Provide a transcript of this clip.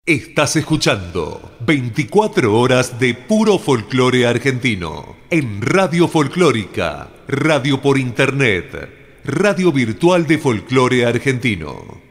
Estás escuchando 24 horas de puro folclore argentino en Radio Folclórica, radio por internet, radio virtual de folclore argentino.